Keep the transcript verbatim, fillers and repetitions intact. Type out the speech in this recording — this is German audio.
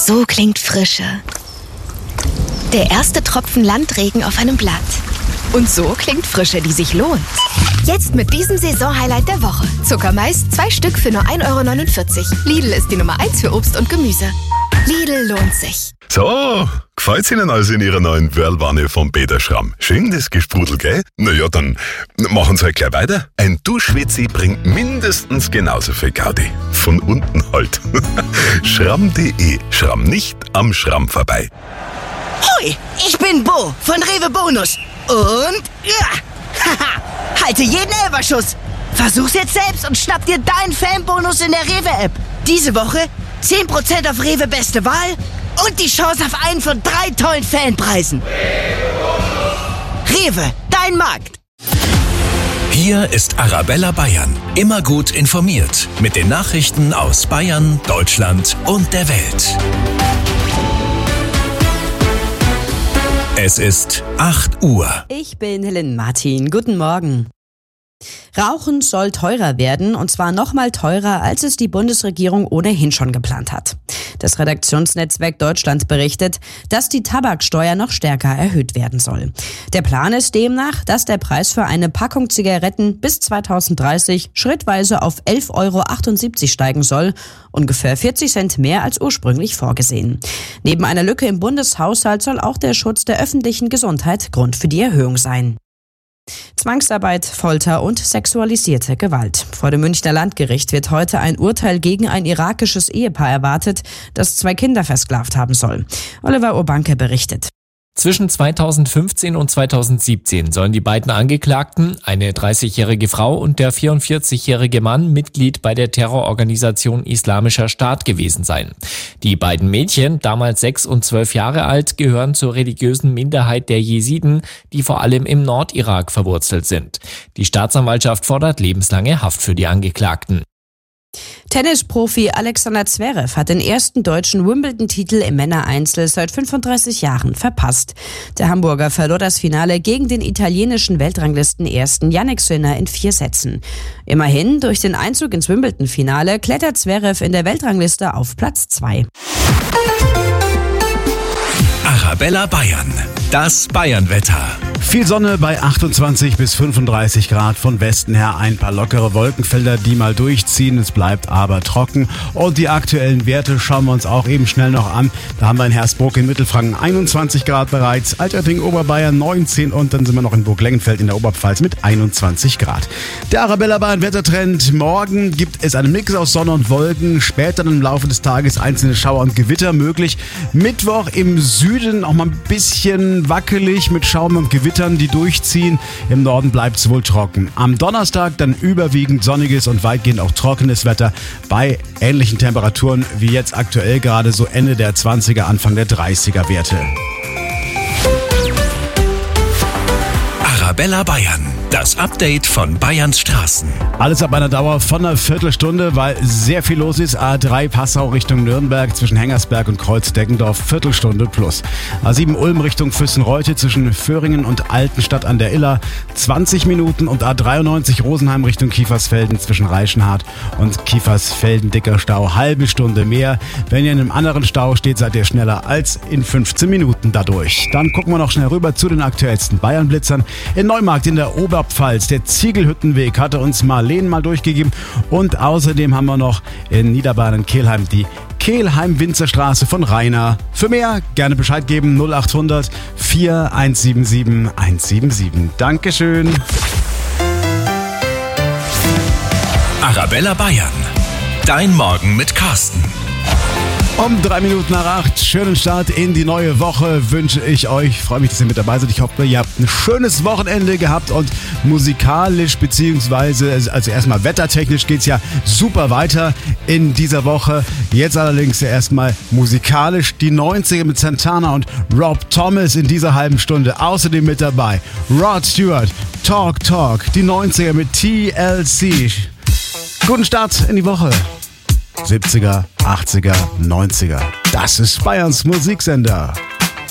So klingt Frische. Der erste Tropfen Landregen auf einem Blatt. Und so klingt Frische, die sich lohnt. Jetzt mit diesem Saisonhighlight der Woche. Zuckermais, zwei Stück für nur ein Euro neunundvierzig. Lidl ist die Nummer eins für Obst und Gemüse. Lidl lohnt sich. So, gefällt's Ihnen also in Ihrer neuen Whirlwanne vom Peter Schramm? Schön das Gesprudel, gell? Na ja, dann machen Sie halt gleich weiter. Ein Duschwitzi bringt mindestens genauso viel Gaudi. Von unten halt. Schramm punkt de. Schramm nicht am Schramm vorbei. Hoi, ich bin Bo von Rewe Bonus. Und ja, haha, halte jeden Elferschuss. Versuch's jetzt selbst und schnapp dir deinen Fanbonus in der Rewe-App. Diese Woche zehn Prozent auf Rewe Beste Wahl und die Chance auf einen von drei tollen Fanpreisen. Rewe, dein Markt. Hier ist Arabella Bayern. Immer gut informiert mit den Nachrichten aus Bayern, Deutschland und der Welt. Es ist acht Uhr. Ich bin Helen Martin. Guten Morgen. Rauchen soll teurer werden, und zwar noch mal teurer, als es die Bundesregierung ohnehin schon geplant hat. Das Redaktionsnetzwerk Deutschland berichtet, dass die Tabaksteuer noch stärker erhöht werden soll. Der Plan ist demnach, dass der Preis für eine Packung Zigaretten bis zweitausenddreißig schrittweise auf elf Euro achtundsiebzig steigen soll, ungefähr vierzig Cent mehr als ursprünglich vorgesehen. Neben einer Lücke im Bundeshaushalt soll auch der Schutz der öffentlichen Gesundheit Grund für die Erhöhung sein. Zwangsarbeit, Folter und sexualisierte Gewalt. Vor dem Münchner Landgericht wird heute ein Urteil gegen ein irakisches Ehepaar erwartet, das zwei Kinder versklavt haben soll. Oliver Urbanke berichtet. Zwischen zweitausendfünfzehn und zweitausendsiebzehn sollen die beiden Angeklagten, eine dreißigjährige Frau und der vierundvierzigjährige Mann, Mitglied bei der Terrororganisation Islamischer Staat gewesen sein. Die beiden Mädchen, damals sechs und zwölf Jahre alt, gehören zur religiösen Minderheit der Jesiden, die vor allem im Nordirak verwurzelt sind. Die Staatsanwaltschaft fordert lebenslange Haft für die Angeklagten. Tennisprofi Alexander Zverev hat den ersten deutschen Wimbledon-Titel im Männereinzel seit fünfunddreißig Jahren verpasst. Der Hamburger verlor das Finale gegen den italienischen Weltranglisten-Ersten Jannik Sinner in vier Sätzen. Immerhin, durch den Einzug ins Wimbledon-Finale klettert Zverev in der Weltrangliste auf Platz zwei. Arabella Bayern, das Bayernwetter. Viel Sonne bei achtundzwanzig bis fünfunddreißig Grad, von Westen her ein paar lockere Wolkenfelder, die mal durchziehen. Es bleibt aber trocken. Und die aktuellen Werte schauen wir uns auch eben schnell noch an. Da haben wir in Hersbruck in Mittelfranken einundzwanzig Grad bereits, Altötting, Oberbayern neunzehn und dann sind wir noch in Burglengenfeld in der Oberpfalz mit einundzwanzig Grad. Der Arabella Bayern Wettertrend. Morgen gibt es einen Mix aus Sonne und Wolken. Später im Laufe des Tages einzelne Schauer und Gewitter möglich. Mittwoch im Süden auch mal ein bisschen wackelig mit Schaum und Gewitter, die durchziehen. Im Norden bleibt es wohl trocken. Am Donnerstag dann überwiegend sonniges und weitgehend auch trockenes Wetter bei ähnlichen Temperaturen wie jetzt aktuell gerade so Ende der zwanziger, Anfang der dreißiger Werte. Arabella Bayern, das Update von Bayerns Straßen. Alles ab einer Dauer von einer Viertelstunde, weil sehr viel los ist. A drei Passau Richtung Nürnberg zwischen Hengersberg und Kreuz-Deggendorf, Viertelstunde plus. A sieben Ulm Richtung Füssen-Reutte zwischen Föhringen und Altenstadt an der Iller, zwanzig Minuten. Und A dreiundneunzig Rosenheim Richtung Kiefersfelden zwischen Reichenhard und Kiefersfelden, dicker Stau, halbe Stunde mehr. Wenn ihr in einem anderen Stau steht, seid ihr schneller als in fünfzehn Minuten dadurch. Dann gucken wir noch schnell rüber zu den aktuellsten Bayern-Blitzern. In Neumarkt in der Oberpfalz, der Ziegelhüttenweg, hatte uns Marleen mal durchgegeben. Und außerdem haben wir noch in Niederbayern in Kelheim die Kelheim-Winzerstraße von Rainer. Für mehr gerne Bescheid geben, null achthundert vier eins sieben sieben eins sieben sieben. Dankeschön. Arabella Bayern, dein Morgen mit Carsten. Um drei Minuten nach acht, schönen Start in die neue Woche wünsche ich euch. Freue mich, dass ihr mit dabei seid. Ich hoffe, ihr habt ein schönes Wochenende gehabt und musikalisch beziehungsweise, also erstmal wettertechnisch geht's ja super weiter in dieser Woche. Jetzt allerdings erstmal musikalisch die neunziger mit Santana und Rob Thomas in dieser halben Stunde. Außerdem mit dabei Rod Stewart, Talk Talk, die neunziger mit T L C. Guten Start in die Woche. siebziger, achtziger, neunziger. Das ist Bayerns Musiksender.